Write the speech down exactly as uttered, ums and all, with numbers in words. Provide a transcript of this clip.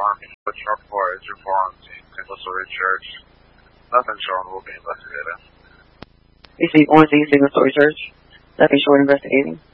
Army. What you're for is your foreign team, Single Story Church. Nothing showing will be investigated. You see Orange Single Story Church? Nothing short investigating.